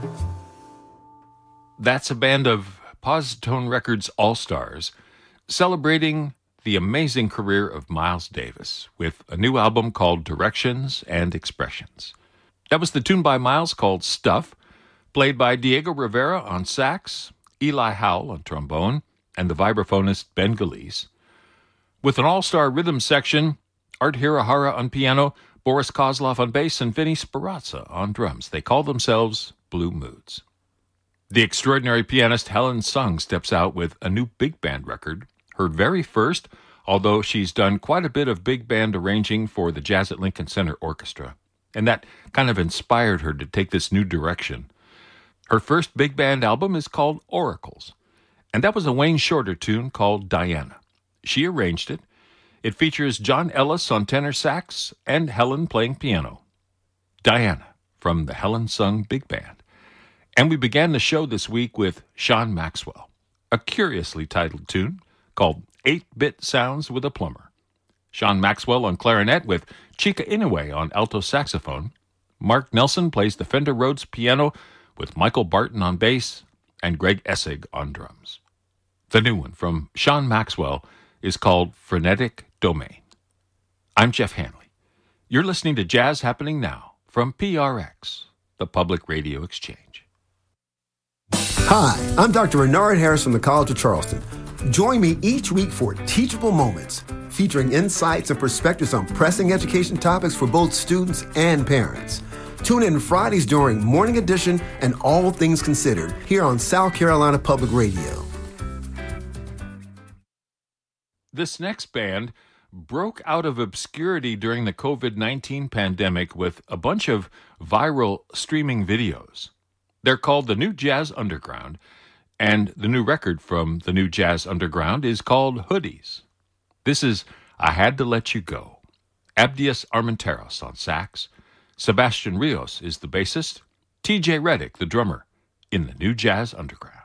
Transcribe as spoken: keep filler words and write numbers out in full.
That's a band of Positone Records All-Stars celebrating the amazing career of Miles Davis with a new album called Directions and Expressions. That was the tune by Miles called Stuff, played by Diego Rivera on sax, Eli Howell on trombone, and the vibraphonist Ben Galiz. With an all-star rhythm section, Art Hirahara on piano, Boris Kozlov on bass, and Vinny Sperazza on drums. They call themselves Blue Moods. The extraordinary pianist Helen Sung steps out with a new big band record, her very first, although she's done quite a bit of big band arranging for the Jazz at Lincoln Center Orchestra, and that kind of inspired her to take this new direction. Her first big band album is called Oracles, and that was a Wayne Shorter tune called Diana. She arranged it. It features John Ellis on tenor sax and Helen playing piano. Diana from the Helen Sung Big Band. And we began the show this week with Sean Maxwell, a curiously titled tune called eight-Bit Sounds with a Plumber. Sean Maxwell on clarinet with Chika Inoue on alto saxophone. Mark Nelson plays the Fender Rhodes piano with Michael Barton on bass and Greg Essig on drums. The new one from Sean Maxwell is called Frenetic Domain. I'm Jeff Hanley. You're listening to Jazz Happening Now from P R X, the Public Radio Exchange. Hi, I'm Doctor Renard Harris from the College of Charleston. Join me each week for Teachable Moments, featuring insights and perspectives on pressing education topics for both students and parents. Tune in Fridays during Morning Edition and All Things Considered here on South Carolina Public Radio. This next band broke out of obscurity during the covid nineteen pandemic with a bunch of viral streaming videos. They're called the New Jazz Underground, and the new record from the New Jazz Underground is called Hoodies. This is I Had to Let You Go. Abdias Armenteros on sax. Sebastian Rios is the bassist. T J Reddick, the drummer, in the New Jazz Underground.